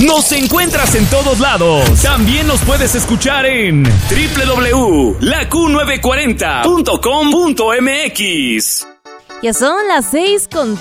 Nos encuentras en todos lados. También nos puedes escuchar en www.laQ940.com.mx. Ya son las 6:30